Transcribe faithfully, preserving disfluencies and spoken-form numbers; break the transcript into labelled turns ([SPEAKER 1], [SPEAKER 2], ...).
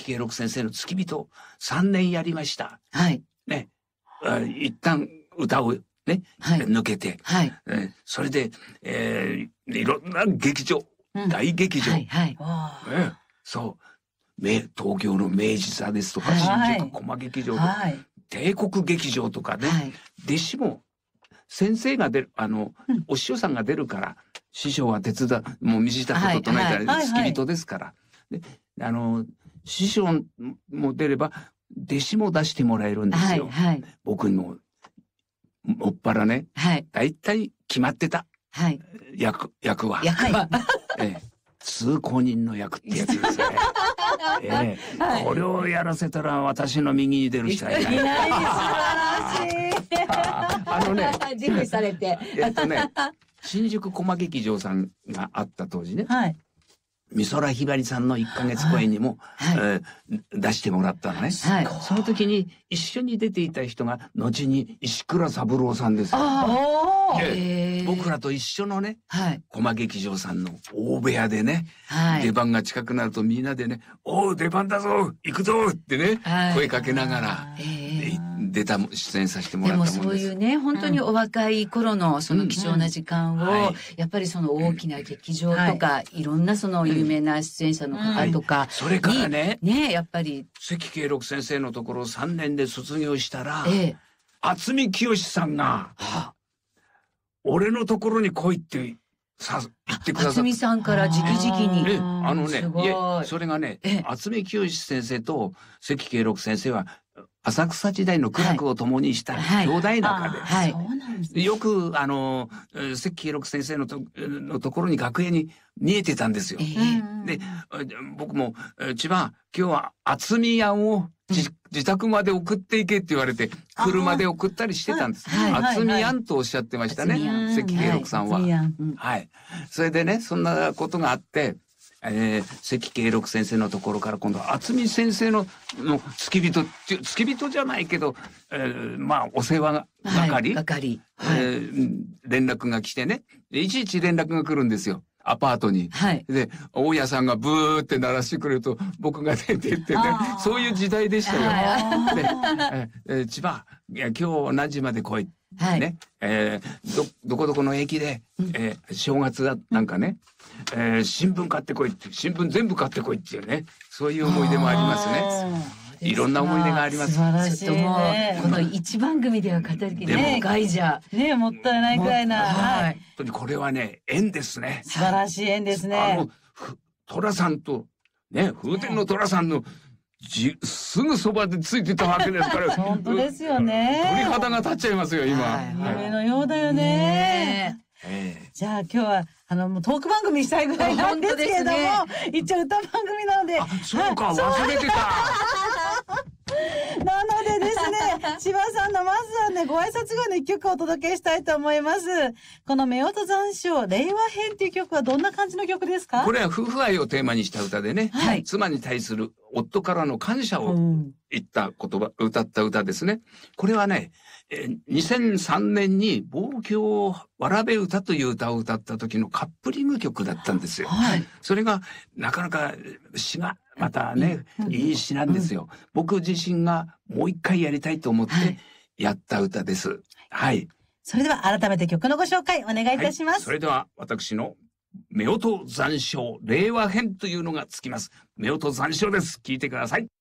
[SPEAKER 1] 慶六先生の付き人さんねんやりました。
[SPEAKER 2] はい。
[SPEAKER 1] ね。一旦歌をね、はい、抜けて、
[SPEAKER 2] はい、
[SPEAKER 1] えー、それで、えー、いろんな劇場、うん、大劇場、
[SPEAKER 2] はいはい、
[SPEAKER 1] えー、そう東京の明治座ですとか、はい、新宿駒劇場とか、はい、帝国劇場とかね、はい、弟子も先生が出るあの、うん、お師匠さんが出るから師匠は手伝うもう身支度整えたら付き人ですから、はいはい、であの師匠も出れば弟子も出してもらえるんですよ、はいはい、僕にももっぱらね、はい、だいたい決まってた、はい、役役は
[SPEAKER 2] 役は、
[SPEAKER 1] ええ、通行人の役ってやつですね、ええはい、これをやらせたら私の右に出る人はいない。
[SPEAKER 2] いない素晴らしい。
[SPEAKER 1] あ, あのね
[SPEAKER 2] 準備されて
[SPEAKER 1] えっとね新宿駒劇場さんがあった当時ね、はい、美空ひばりさんのいっかげつ公演にも、はいえー、出してもらったのね、はい、その時に一緒に出ていた人が後に石倉三郎さんです。あで僕らと一緒のね、はい、駒劇場さんの大部屋でね、はい、出番が近くなるとみんなでねおう出番だぞ行くぞってね、はい、声かけながら出た出演させてもらったもんです。
[SPEAKER 2] でもそういうね本当にお若い頃のその貴重な時間を、うんはい、やっぱりその大きな劇場とか、はい、いろんなその有名な出演者の方とか、うんはい、
[SPEAKER 1] それからね
[SPEAKER 2] ねやっぱり
[SPEAKER 1] 関慶六先生のところさんねんで卒業したら、ええ、渥美清さんが、はあ、俺のところに来いってさ言ってくださった。
[SPEAKER 2] 渥美さんから直々に。
[SPEAKER 1] ね、あのね、いえ、それがね、渥美清先生と関慶六先生は浅草時代の苦楽を共にした兄弟仲で、はいはい、よくあの関慶六先生の と, のところに楽屋に見えてたんですよ。えー、で僕も千葉今日は渥美やんを自, 自宅まで送っていけって言われて車で送ったりしてたんです。渥美やんとおっしゃってましたね、関慶六さんは。はい、はい、それでねそんなことがあって。えー、関慶六先生のところから今度は渥美先生のの付き人付き人じゃないけど、えー、まあお世話係、はい係はいえー、連絡が来てねいちいち連絡が来るんですよアパートに、はい、で大家さんがブーって鳴らしてくれると僕が出てってねそういう時代でしたよ。で、えー、千葉いや今日何時まで来いはいねえー、ど, どこどこの駅で、えー、正月だなんかね、えー、新聞買ってこいって新聞全部買ってこいっていうねそういう思い出もありますね。いろんな思い出があります。
[SPEAKER 2] 素晴らしいね。この一番組では語るけどね外じゃねもったいないくらいな、
[SPEAKER 1] はい、本当にこれはね縁ですね。
[SPEAKER 2] 素晴らしい縁ですね。あの
[SPEAKER 1] 寅さんとね風天の寅さんのじすぐそばでついてたわけですから
[SPEAKER 2] 本当ですよね。
[SPEAKER 1] 鳥肌が立っちゃいますよ今。
[SPEAKER 2] 夢のようだよね。えー、じゃあ今日はあのもうトーク番組したいぐらいなんですけれども、ね、一応歌番組なので
[SPEAKER 1] そうか、はい、忘れてた
[SPEAKER 2] なのでですね千葉さんのまずはねご挨拶後の一曲をお届けしたいと思います。この夫婦残暑令和編っていう曲はどんな感じの曲ですか？
[SPEAKER 1] これは夫婦愛をテーマにした歌でね、はい、妻に対する夫からの感謝を言った言葉、うん、歌った歌ですね。これはねにせんさんねんに望郷わらべ歌という歌を歌った時のカップリング曲だったんですよ、はい、それがなかなか詩がまたね、うん、いい詩なんですよ、うん、僕自身がもう一回やりたいと思ってやった歌です、はいはい、
[SPEAKER 2] それでは改めて曲のご紹介お願いいたします、はい、
[SPEAKER 1] それでは私の夫婦残暑令和編というのがつきます。夫婦残暑です。聞いてください。